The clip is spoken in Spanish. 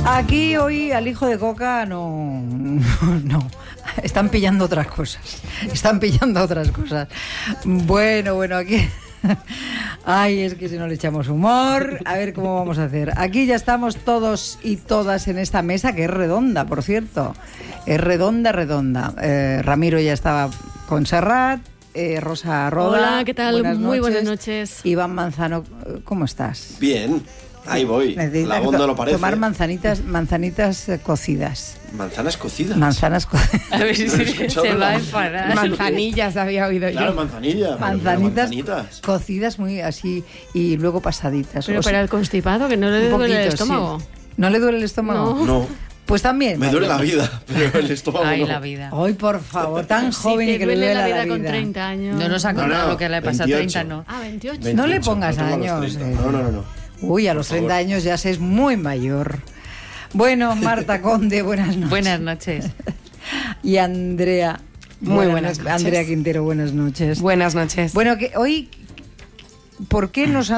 Aquí hoy al hijo de Coca no. Están pillando otras cosas. Bueno, aquí. Ay, es que si no le echamos humor, a ver cómo vamos a hacer. Aquí ya estamos todos y todas en esta mesa, que es redonda, por cierto. Es redonda. Ramiro ya estaba con Serrat. Rosa Roda. Hola, ¿qué tal? Muy buenas noches. Iván Manzano, ¿cómo estás? Bien, ahí voy. La voz no lo parece. Tomar manzanitas cocidas. ¿Manzanas cocidas? Manzanas cocidas. A ver si se va a enfadar. Manzanillas había oído Claro, yo. manzanitas. Cocidas muy así y luego pasaditas. Pero para el constipado, que no le duele el estómago. Sí. ¿No le duele el estómago? No. Pues también. Me duele la vida, pero el estómago Ay, no. la vida. Ay, por favor, tan joven y que le duele duele la vida con 30 años. No nos ha contado lo que le pasa a 28. 30, ¿no? Ah, 28. 28, No le pongas no tengo los años. 30. No. Uy, a los Por 30 favor. años ya se es muy mayor. Bueno, Marta Conde, buenas noches. Buenas noches. Y Andrea. Muy buenas noches. Andrea Quintero, buenas noches. Buenas noches. Bueno, que hoy, ¿por qué nos han